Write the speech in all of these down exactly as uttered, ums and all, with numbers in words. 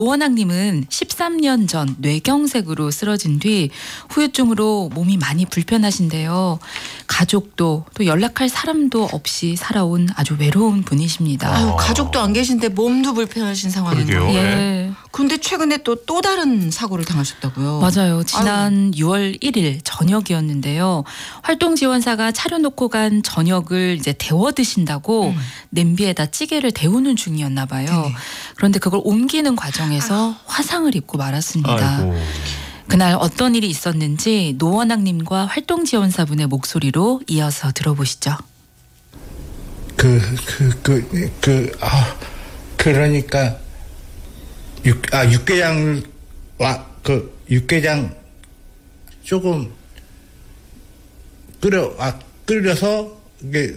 오원학님은 십삼 년 전 뇌경색으로 쓰러진 뒤 후유증으로 몸이 많이 불편하신데요. 가족도 또 연락할 사람도 없이 살아온 아주 외로운 분이십니다. 아유, 가족도 안 계신데 몸도 불편하신 상황인가요? 그러게요. 예. 근데 최근에 또 또 다른 사고를 당하셨다고요? 맞아요. 지난 유월 일일 저녁이었는데요. 활동지원사가 차려놓고 간 저녁을 이제 데워 드신다고 음. 냄비에다 찌개를 데우는 중이었나 봐요. 네. 그런데 그걸 옮기는 과정에서 화상을 입고 말았습니다. 아이고. 그날 어떤 일이 있었는지 노원학님과 활동지원사분의 목소리로 이어서 들어보시죠. 그, 그, 그, 그, 아, 그러니까, 육, 아, 육개장을, 와, 그, 육개장 조금 끓여, 아, 끓여서, 이게,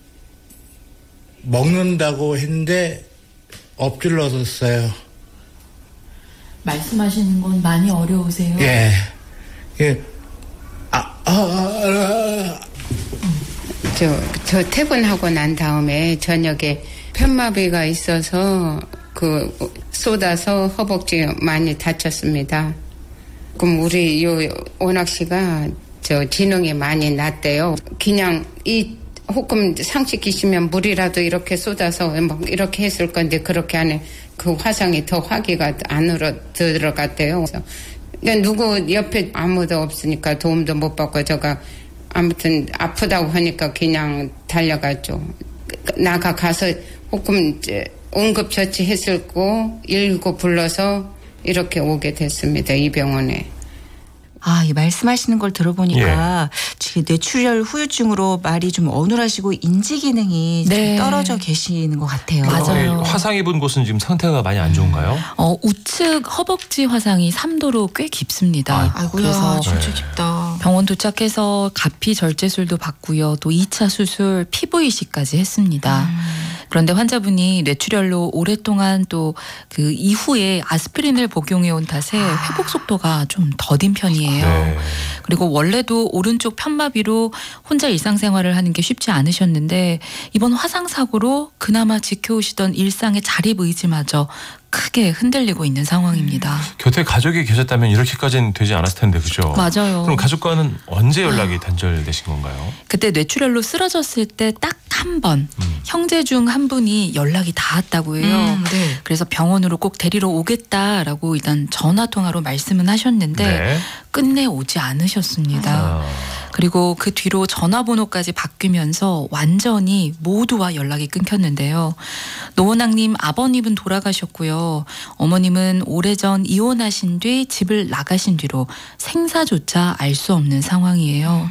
먹는다고 했는데, 엎질러졌어요. 말씀하시는 건 많이 어려우세요? 예. 예. 아, 아, 아, 아. 저, 저 퇴근하고 난 다음에 저녁에 편마비가 있어서 그 쏟아서 허벅지 많이 다쳤습니다. 그럼 우리 요 원학 씨가 저 지능이 많이 낮대요. 그냥 이 혹금 상시키시면 물이라도 이렇게 쏟아서 막 이렇게 했을 건데 그렇게 안에 그 화상이 더 화기가 안으로 들어갔대요. 그래서 그러니까 누구 옆에 아무도 없으니까 도움도 못 받고 제가 아무튼 아프다고 하니까 그냥 달려갔죠. 나가 가서 혹금 이제 응급처치 했을 거 일구 불러서 이렇게 오게 됐습니다. 이 병원에. 아, 이 말씀하시는 걸 들어보니까 지금 뇌출혈 후유증으로 말이 좀 어눌하시고 인지 기능이 네. 좀 떨어져 계시는 것 같아요. 맞아요. 어, 화상 입은 곳은 지금 상태가 많이 안 좋은가요? 어, 우측 허벅지 화상이 삼 도로 꽤 깊습니다. 아이고야, 그래서 진짜 네. 깊다. 병원 도착해서 가피 절제술도 받고요. 또 이 차 수술 피부 이식까지 했습니다. 음. 그런데 환자분이 뇌출혈로 오랫동안 또 그 이후에 아스피린을 복용해 온 탓에 회복 속도가 좀 더딘 편이에요. 네. 그리고 원래도 오른쪽 편마비로 혼자 일상생활을 하는 게 쉽지 않으셨는데 이번 화상 사고로 그나마 지켜오시던 일상의 자립 의지마저 크게 흔들리고 있는 상황입니다. 곁에 가족이 계셨다면 이렇게까지는 되지 않았을 텐데, 그죠? 맞아요. 그럼 가족과는 언제 연락이 단절되신 건가요? 그때 뇌출혈로 쓰러졌을 때 딱 한 번 음. 형제 중 한 분이 연락이 닿았다고 해요. 음, 네. 그래서 병원으로 꼭 데리러 오겠다라고 일단 전화 통화로 말씀은 하셨는데 네. 끝내 오지 않으셨습니다. 아. 그리고 그 뒤로 전화번호까지 바뀌면서 완전히 모두와 연락이 끊겼는데요. 노원학님 아버님은 돌아가셨고요. 어머님은 오래전 이혼하신 뒤 집을 나가신 뒤로 생사조차 알 수 없는 상황이에요.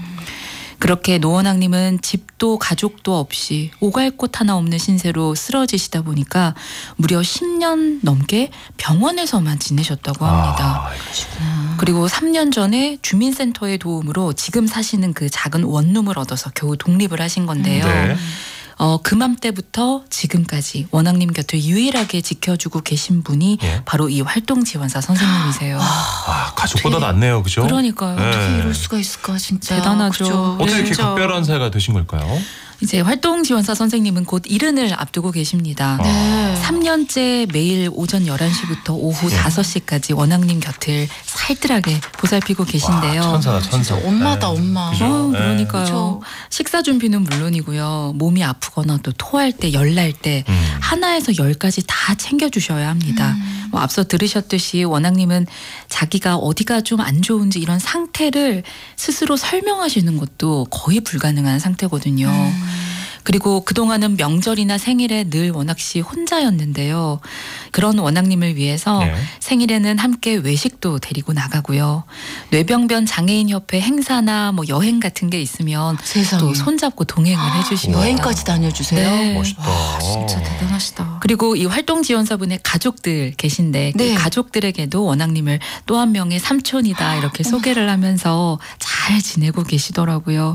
그렇게 노원학님은 집도 가족도 없이 오갈 곳 하나 없는 신세로 쓰러지시다 보니까 무려 십 년 넘게 병원에서만 지내셨다고 합니다. 아, 그리고 삼 년 전에 주민센터의 도움으로 지금 사시는 그 작은 원룸을 얻어서 겨우 독립을 하신 건데요. 네. 어, 그맘때부터 지금까지 원학님 곁을 유일하게 지켜주고 계신 분이 예. 바로 이 활동지원사 선생님이세요. 아, 가족보다 낫네요, 그죠? 그러니까요. 네. 어떻게 이럴 수가 있을까 진짜. 대단하죠. 그죠? 어떻게 이렇게 진짜. 각별한 사이가 되신 걸까요? 이제 활동지원사 선생님은 곧 일흔을 앞두고 계십니다. 네. 삼 년째 매일 오전 열한 시부터 오후 예. 다섯 시까지 원학님 곁을 살뜰하게 보살피고 계신데요. 와, 천사다, 천사. 진짜 엄마다, 네. 엄마. 그죠? 어, 네. 그러니까요. 그쵸. 식사 준비는 물론이고요. 몸이 아프거나 또 토할 때, 열날 때 음. 하나에서 열까지 다 챙겨주셔야 합니다. 음. 뭐 앞서 들으셨듯이 원학님은 자기가 어디가 좀 안 좋은지 이런 상태를 스스로 설명하시는 것도 거의 불가능한 상태거든요. 음. 그리고 그동안은 명절이나 생일에 늘 원학 씨 혼자였는데요. 그런 원학님을 위해서 네. 생일에는 함께 외식도 데리고 나가고요. 뇌병변 장애인협회 행사나 뭐 여행 같은 게 있으면 세상에. 또 손잡고 동행을 해주십니다. 여행까지 다녀주세요. 네. 멋있다. 와, 진짜 대단하시다. 그리고 이 활동지원사분의 가족들 계신데 네. 그 가족들에게도 원학님을 또 한 명의 삼촌이다 이렇게 소개를 하면서 잘 지내고 계시더라고요.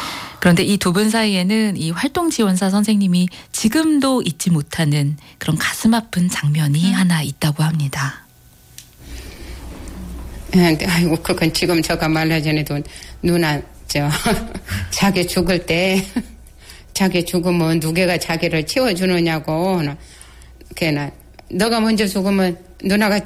그런데 이 두 분 사이에는 이 활동지원사 선생님이 지금도 잊지 못하는 그런 가슴 아픈 장면이 하나 있다고 합니다. 아이고 그건 지금 제가 말하 전에도 누나 저 자기 죽을 때 자기 죽으면 누구가 자기를 채워주느냐고 걔나 너가 먼저 죽으면 누나가